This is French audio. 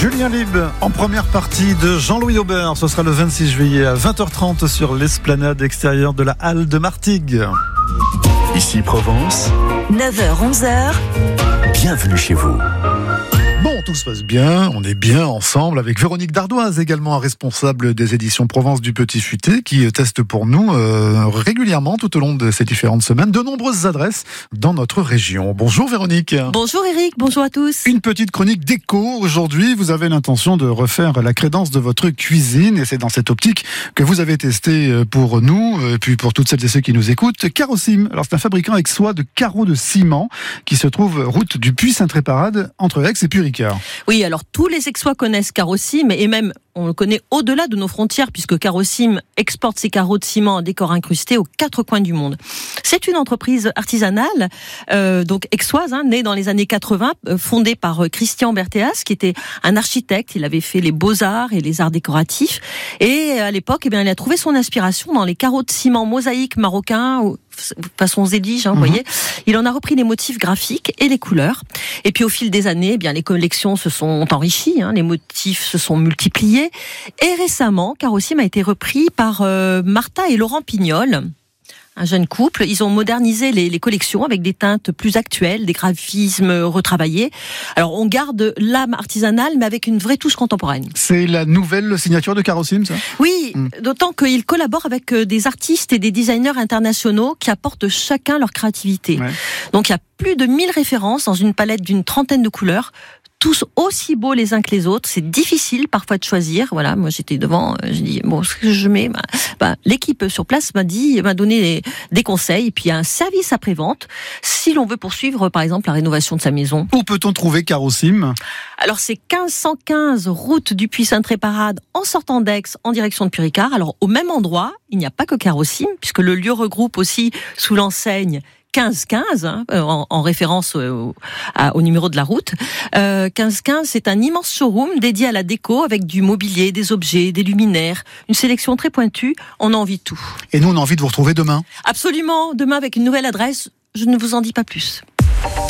Julien Lib en première partie de Jean-Louis Aubert. Ce sera le 26 juillet à 20h30 sur l'esplanade extérieure de la Halle de Martigues. Ici Provence, 9h-11h. bienvenue chez vous. Bon, tout se passe bien, on est bien ensemble avec Véronique Dardoise, également responsable des éditions Provence du Petit Futé, qui teste pour nous régulièrement tout au long de ces différentes semaines de nombreuses adresses dans notre région. Bonjour Véronique. Bonjour Eric, bonjour à tous. Une petite chronique déco. Aujourd'hui, vous avez l'intention de refaire la crédence de votre cuisine et c'est dans cette optique que vous avez testé pour nous et puis pour toutes celles et ceux qui nous écoutent, Carrossim. Alors c'est un fabricant aixois de carreaux de ciment qui se trouve route du Puy-Saint-Tréparade entre Aix et Puricar. Oui, alors tous les Aixois connaissent Carrossim et même on le connaît au-delà de nos frontières puisque Carrossim exporte ses carreaux de ciment en décor incrusté aux 4 coins du monde. C'est une entreprise artisanale, donc aixoise, née dans les années 80, fondée par Christian Berthéas, qui était un architecte. Il avait fait les beaux-arts et les arts décoratifs. Et à l'époque, il a trouvé son inspiration dans les carreaux de ciment mosaïques marocains, façon zédige, vous voyez. Il en a repris les motifs graphiques et les couleurs. Et puis au fil des années, les collections se sont enrichies, les motifs se sont multipliés. Et récemment, Carrossim a été repris par Martha et Laurent Pignol, un jeune couple. Ils ont modernisé les collections avec des teintes plus actuelles, des graphismes retravaillés. Alors on garde l'âme artisanale, mais avec une vraie touche contemporaine. C'est la nouvelle signature de Carrossim, ça ? Oui, d'autant qu'ils collaborent avec des artistes et des designers internationaux qui apportent chacun leur créativité. Ouais. Donc il y a plus de 1000 références dans une palette d'une 30aine de couleurs, tous aussi beaux les uns que les autres. C'est difficile parfois de choisir. Voilà, moi j'étais devant, j'ai dit bon, ce que je mets, l'équipe sur place m'a donné des conseils. Et puis il y a un service après-vente si l'on veut poursuivre par exemple la rénovation de sa maison. Où peut-on trouver Carrossim ? Alors c'est 1515 route du Puy-Saint-Tréparade en sortant d'Aix en direction de Puricar. Alors au même endroit, il n'y a pas que Carrossim puisque le lieu regroupe aussi sous l'enseigne 1515, en référence au numéro de la route. 1515, c'est un immense showroom dédié à la déco avec du mobilier, des objets, des luminaires, une sélection très pointue. On a envie de tout. Et nous, on a envie de vous retrouver demain. Absolument, demain avec une nouvelle adresse. Je ne vous en dis pas plus.